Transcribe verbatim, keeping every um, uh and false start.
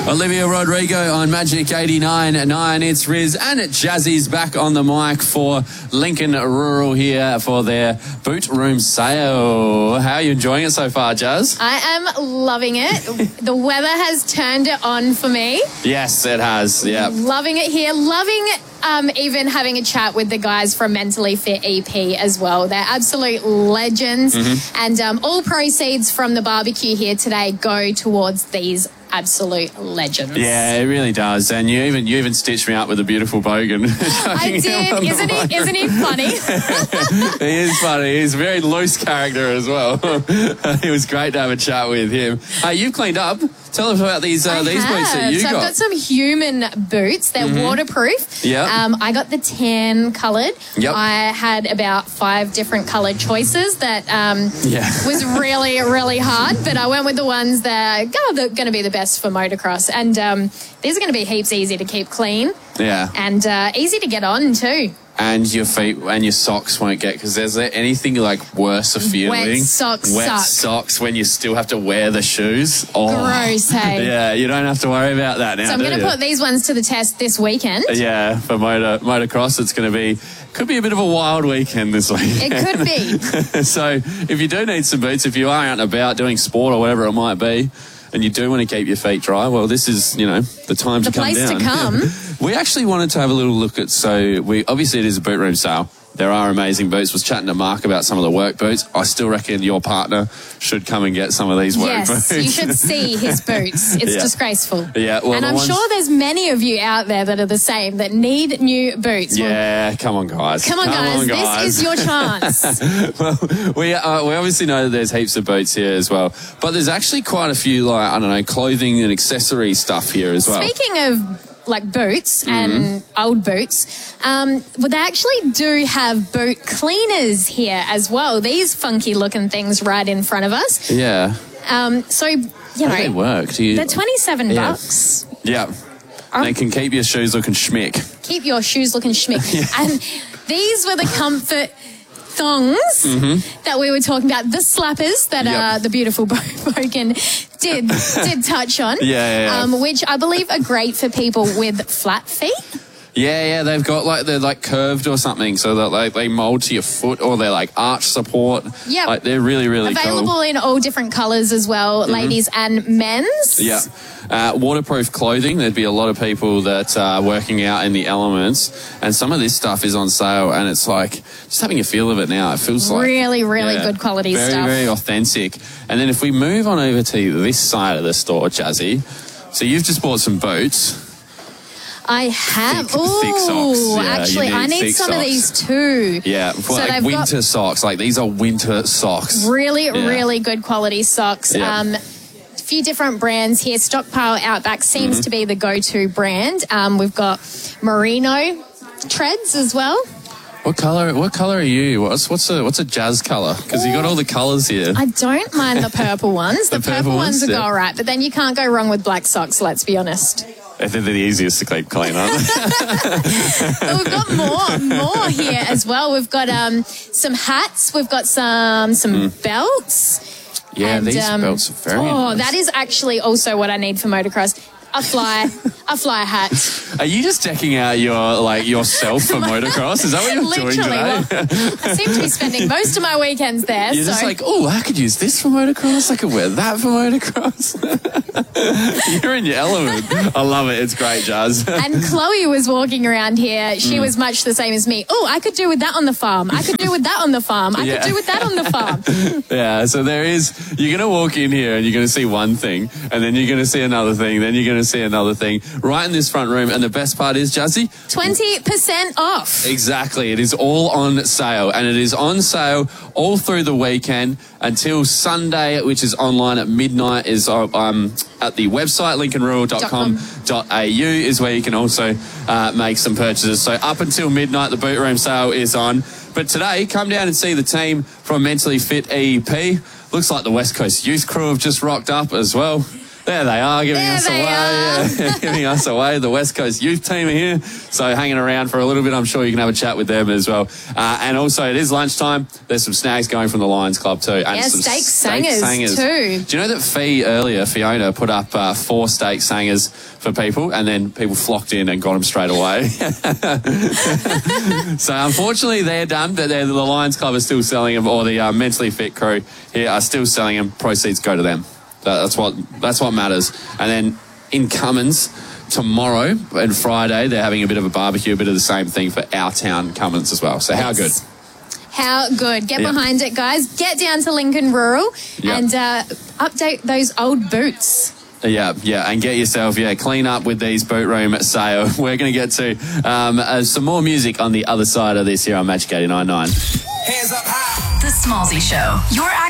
Olivia Rodrigo on Magic eighty-nine point nine. It's Riz and Jazzy's back on the mic for Lincoln Rural here for their boot room sale. How are you enjoying it so far, Jazz? I am loving it. The weather has turned it on for me. Yes, it has. Yeah. Loving it here. Loving um, even having a chat with the guys from Mentally Fit E P as well. They're absolute legends. Mm-hmm. And um, all proceeds from the barbecue here today go towards these absolute legends. Yeah, it really does. And you even you even stitched me up with a beautiful bogan. I did. Isn't he, isn't he funny? He is funny. He's a very loose character as well. It was great to have a chat with him. Hey, you've cleaned up. Tell us about these uh, these have. boots that you so got. I've got some human boots. They're mm-hmm. waterproof. Yeah. Um, I got the tan coloured. Yep. I had about five different coloured choices that um, yeah. was really, really hard. But I went with the ones that are going to be the best for motocross. And um, these are going to be heaps easy to keep clean. Yeah. And uh, easy to get on too. And your feet and your socks won't get, because there's anything like worse a feeling. Wet socks Wet suck. socks when you still have to wear the shoes. Oh. Gross, hey? Yeah, you don't have to worry about that now, So I'm going to put these ones to the test this weekend. Yeah, for motor motocross, it's going to be, could be a bit of a wild weekend this week. It could be. So if you do need some boots, if you are out and about doing sport or whatever it might be, and you do want to keep your feet dry, well, this is, you know, the time the to come down. The place to come. We actually wanted to have a little look at, so we obviously it is a boot room sale. There are amazing boots. Was chatting to Mark about some of the work boots. I still reckon your partner should come and get some of these work yes, boots. Yes, you should see his boots. It's yeah. disgraceful. Yeah, well, and I'm ones... sure there's many of you out there that are the same, that need new boots. Yeah, well, come on, guys. Come on, come guys. on, guys. This is your chance. Well, we uh, we obviously know that there's heaps of boots here as well, but there's actually quite a few, like, I don't know, clothing and accessory stuff here as well. Speaking of like boots mm-hmm. and old boots, um, well, they actually do have boot cleaners here as well. These funky looking things right in front of us. Yeah. Um, so, you How know, do they work? Do you... they're twenty-seven yeah. bucks. Yeah. Um, they can keep your shoes looking schmick. Keep your shoes looking schmick. Yeah. And these were the comfort thongs mm-hmm. that we were talking about, the slappers that yep. uh, the beautiful Bogan did did touch on, yeah, yeah, yeah. Um, which I believe are great for people with flat feet. Yeah, yeah, they've got like, they're like curved or something, so that like they mold to your foot, or they're like arch support. Yeah, like they're really, really available cool. in all different colours as well, mm-hmm. ladies and men's. Yeah. Uh, waterproof clothing, there'd be a lot of people that are working out in the elements, and some of this stuff is on sale, and it's like, just having a feel of it now, it feels like really, really yeah, good quality very, stuff. Very, very authentic. And then if we move on over to this side of the store, Jazzy, so you've just bought some boots. I have. Thick, Ooh, thick socks. Yeah, actually, need I need some socks. of these too. Yeah, so like winter socks. Like these are winter socks. Really, yeah. really good quality socks. Yeah. Um, few different brands here. Stockpile Outback seems mm-hmm. to be the go-to brand. Um, we've got Merino treads as well. What color? What color are you? What's what's a what's a jazz color? Because you got all the colors here. I don't mind the purple ones. the, the purple, purple ones, ones are yeah. all right, but then you can't go wrong with black socks. Let's be honest. I think they're the easiest to keep clean, aren't they? But we've got more, more here as well. We've got um, some hats. We've got some some mm. belts. Yeah, and, these um, belts are very Oh, nice. That is actually also what I need for motocross. A fly, a fly hat. Are you just decking out your like yourself for motocross? Is that what you're Literally, doing today? Well, I seem to be spending most of my weekends there. You're so. just like, oh, I could use this for motocross. I could wear that for motocross. You're in your element. I love it. It's great, Jazz. And Chloe was walking around here. She mm. was much the same as me. Oh, I could do with that on the farm. I could do with that on the farm. I yeah. could do with that on the farm. Yeah, so there is, you're going to walk in here and you're going to see one thing, and then you're going to see another thing, then you're going to see another thing right in this front room. And the best part is, Jazzy, twenty percent off. Exactly. It is all on sale, and it is on sale all through the weekend until Sunday, which is online at midnight, is um, at the website lincoln rural dot com dot a u is where you can also uh, make some purchases. So up until midnight, the boot room sale is on. But today, come down and see the team from Mentally Fit E P. Looks like the West Coast Youth Crew have just rocked up as well. There they are, giving There us they away. Yeah, giving us away. The West Coast youth team are here, so hanging around for a little bit. I'm sure you can have a chat with them as well. Uh, and also, it is lunchtime. There's some snags going from the Lions Club too, and Yeah, some steak steak sangers, sangers too. Do you know that Fee earlier, Fiona, put up uh, four steak sangers for people, and then people flocked in and got them straight away. So unfortunately, they're done, but they're, the Lions Club are still selling them, or the uh, mentally fit crew here are still selling them. Proceeds go to them. That's what that's what matters. And then in Cummins tomorrow and Friday, they're having a bit of a barbecue, a bit of the same thing for our town, Cummins, as well. So how good? How good. Get Yeah. behind it, guys. Get down to Lincoln Rural Yeah. and uh, update those old boots. Yeah, yeah, and get yourself, yeah, clean up with these boot room sale. We're going to get to um, uh, some more music on the other side of this here on Magic eighty-nine point nine. Hands up high. The Smallzy Show. Your